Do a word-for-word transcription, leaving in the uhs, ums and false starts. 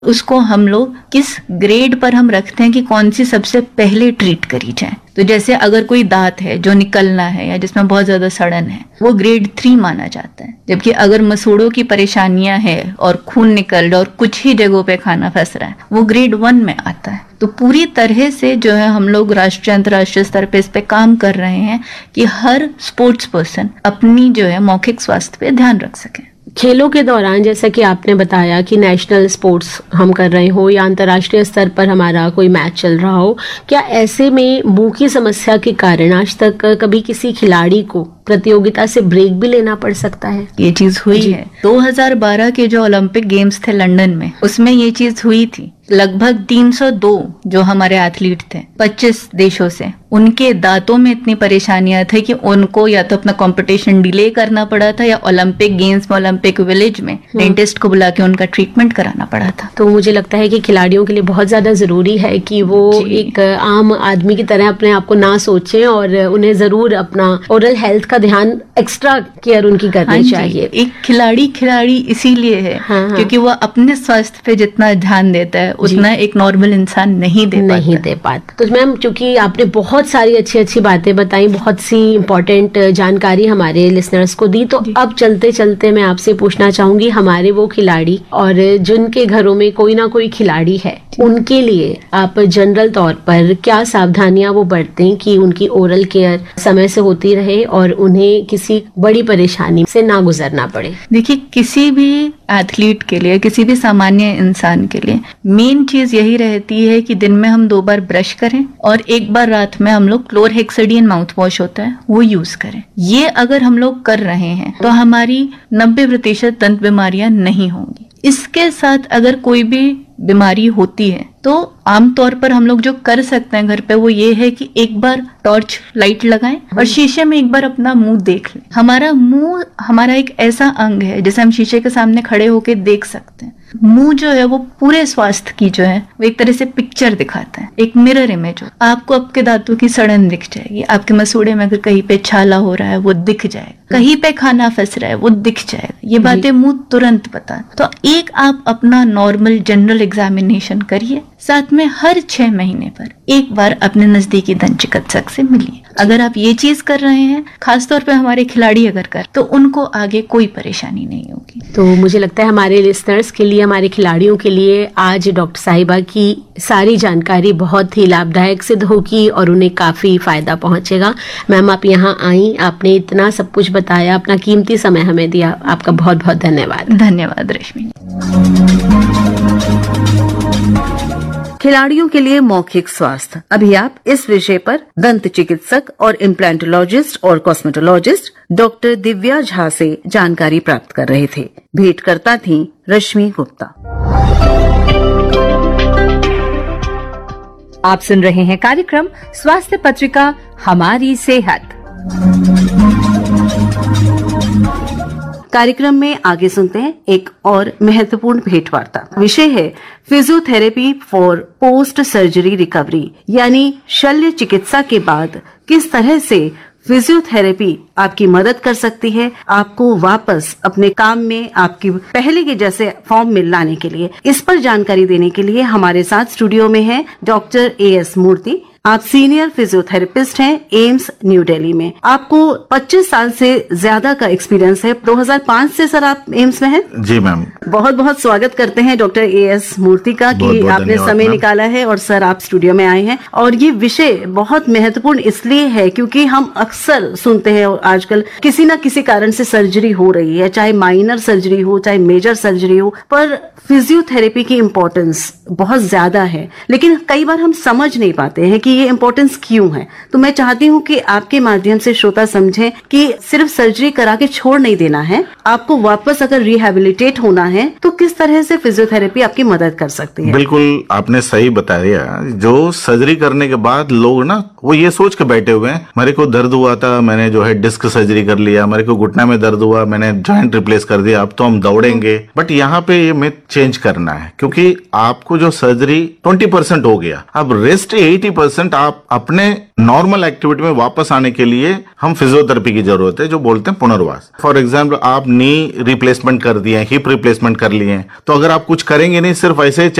उसको हम लोग किस ग्रेड पर हम रखते हैं कि कौन सी सबसे पहले ट्रीट करी जाए। तो जैसे अगर कोई दांत है जो निकलना है या जिसमें बहुत ज्यादा सड़न है, वो ग्रेड थ्री माना जाता है। जबकि अगर मसूड़ों की परेशानियां है और खून निकल रहा और कुछ ही जगहों पे खाना फंस रहा है, वो ग्रेड वन में आता है। तो पूरी तरह से जो है हम लोग राष्ट्रीय अंतर्राष्ट्रीय स्तर पे इस पे काम कर रहे हैं कि हर स्पोर्ट्स पर्सन अपनी जो है मौखिक स्वास्थ्य पे ध्यान रख सके। खेलों के दौरान जैसा कि आपने बताया कि नेशनल स्पोर्ट्स हम कर रहे हो या अंतर्राष्ट्रीय स्तर पर हमारा कोई मैच चल रहा हो, क्या ऐसे में मुंह की समस्या के कारण आज तक कभी किसी खिलाड़ी को प्रतियोगिता से ब्रेक भी लेना पड़ सकता है? ये चीज हुई है। दो हज़ार बारह के जो ओलंपिक गेम्स थे लंदन में, उसमें ये चीज हुई थी। लगभग तीन सौ दो जो हमारे एथलीट थे पच्चीस देशों से, उनके दांतों में इतनी परेशानियां थी कि उनको या तो अपना कंपटीशन डिले करना पड़ा था या ओलंपिक गेम्स में ओलंपिक विलेज में डेंटिस्ट को बुला के उनका ट्रीटमेंट कराना पड़ा था। तो मुझे लगता है कि खिलाड़ियों के लिए बहुत ज्यादा जरूरी है कि वो एक आम आदमी की तरह अपने आप को ना सोचें और उन्हें जरूर अपना ओरल हेल्थ का ध्यान, एक्स्ट्रा केयर उनकी करनी हाँ चाहिए। एक खिलाड़ी खिलाड़ी इसीलिए है हाँ हाँ। क्योंकि वो अपने स्वास्थ्य पे जितना ध्यान देता है उतना एक नॉर्मल इंसान नहीं दे पाता नहीं दे पाता। तो मैम, चूंकि आपने बहुत सारी अच्छी अच्छी बातें बताई, बहुत सी इम्पोर्टेंट जानकारी हमारे लिसनर्स को दी, तो अब चलते चलते मैं आपसे पूछना चाहूंगी, हमारे वो खिलाड़ी और जिनके घरों में कोई ना कोई खिलाड़ी है, उनके लिए आप जनरल तौर पर क्या सावधानियां वो बरतें कि उनकी ओरल केयर समय से होती रहे और उन्हें किसी बड़ी परेशानी से ना गुजरना पड़े? देखिए, किसी भी एथलीट के लिए, किसी भी सामान्य इंसान के लिए मेन चीज यही रहती है कि दिन में हम दो बार ब्रश करें और एक बार रात में हम लोग क्लोरहेक्सिडिन माउथ वॉश होता है वो यूज करें। ये अगर हम लोग कर रहे हैं तो हमारी नब्बे प्रतिशत दंत बीमारियां नहीं होंगी। इसके साथ अगर कोई भी बीमारी होती है तो आमतौर पर हम लोग जो कर सकते हैं घर पे वो ये है कि एक बार टॉर्च लाइट लगाएं और शीशे में एक बार अपना मुंह देख लें। हमारा मुंह हमारा एक ऐसा अंग है जिसे हम शीशे के सामने खड़े होकर देख सकते हैं। मुंह जो है वो पूरे स्वास्थ्य की जो है वो एक तरह से पिक्चर दिखाता है, एक मिरर इमेज हो। आपको आपके दांतों की सड़न दिख जाएगी, आपके मसूड़े में अगर कहीं पे छाला हो रहा है वो दिख जाएगा, कहीं पे खाना फंस रहा है वो दिख जाएगा। ये बातें मुंह तुरंत बता। तो एक आप अपना नॉर्मल जनरल एग्जामिनेशन करिए, साथ में हर छह महीने पर एक बार अपने नजदीकी दंत चिकित्सक से मिलिए। अगर आप ये चीज कर रहे हैं, खासतौर पे हमारे खिलाड़ी अगर कर, तो उनको आगे कोई परेशानी नहीं होगी। तो मुझे लगता है हमारे लिसनर्स के लिए, हमारे खिलाड़ियों के लिए आज डॉक्टर साहिबा की सारी जानकारी बहुत ही लाभदायक सिद्ध होगी और उन्हें काफी फायदा पहुंचेगा। मैम, आप यहाँ आई, आपने इतना सब कुछ बताया, अपना कीमती समय हमें दिया, आपका बहुत बहुत धन्यवाद। धन्यवाद रश्मि। खिलाड़ियों के लिए मौखिक स्वास्थ्य, अभी आप इस विषय पर दंत चिकित्सक और इम्प्लांटोलॉजिस्ट और कॉस्मेटोलॉजिस्ट डॉक्टर दिव्या झा से जानकारी प्राप्त कर रहे थे। भेंटकर्ता थी रश्मि गुप्ता। आप सुन रहे हैं कार्यक्रम स्वास्थ्य पत्रिका हमारी सेहत। कार्यक्रम में आगे सुनते हैं एक और महत्वपूर्ण भेंटवार्ता। विषय है physiotherapy for post surgery recovery, यानी शल्य चिकित्सा के बाद किस तरह से फिजियोथेरेपी आपकी मदद कर सकती है आपको वापस अपने काम में आपकी पहले के जैसे फॉर्म में लाने के लिए। इस पर जानकारी देने के लिए हमारे साथ स्टूडियो में है डॉक्टर ए एस मूर्ति। आप सीनियर फिजियोथेरेपिस्ट हैं एम्स न्यू दिल्ली में। आपको पच्चीस साल से ज्यादा का एक्सपीरियंस है। दो हज़ार पाँच से सर आप एम्स में हैं? जी मैम। बहुत बहुत स्वागत करते हैं डॉक्टर ए एस मूर्ति का कि आपने समय निकाला है और सर आप स्टूडियो में आए हैं। और ये विषय बहुत महत्वपूर्ण इसलिए है क्योंकि हम अक्सर सुनते हैं आजकल किसी न किसी कारण से सर्जरी हो रही है, चाहे माइनर सर्जरी हो चाहे मेजर सर्जरी हो, पर फिजियोथेरेपी की इम्पोर्टेंस बहुत ज्यादा है, लेकिन कई बार हम समझ नहीं पाते हैं कि ये इम्पोर्टेंस क्यों है। तो मैं चाहती हूँ कि आपके माध्यम से श्रोता समझें कि सिर्फ सर्जरी करा के छोड़ नहीं देना है, आपको वापस अगर रिहेबिलिटेट होना है तो किस तरह से फिजियोथेरेपी आपकी मदद कर सकती है। बिल्कुल आपने सही बताया। जो सर्जरी करने के बाद लोग ना वो ये सोच के बैठे हुए हैं, मेरे को दर्द हुआ था, मैंने जो है डिस्क सर्जरी कर लिया, मेरे को घुटना में दर्द हुआ, मैंने जॉइंट रिप्लेस कर दिया, अब तो हम दौड़ेंगे। बट यहाँ पे ये मिथ चेंज करना है, क्योंकि आपको जो सर्जरी ट्वेंटी परसेंट हो गया, अब रेस्ट एटी परसेंट परसेंट आप अपने नॉर्मल एक्टिविटी में वापस आने के लिए हम फिजियोथेरेपी की जरूरत है, जो बोलते हैं पुनर्वास। फॉर एग्जाम्पल, आप नी रिप्लेसमेंट कर दिए, हिप रिप्लेसमेंट कर लिए, तो अगर आप कुछ करेंगे नहीं, सिर्फ ऐसे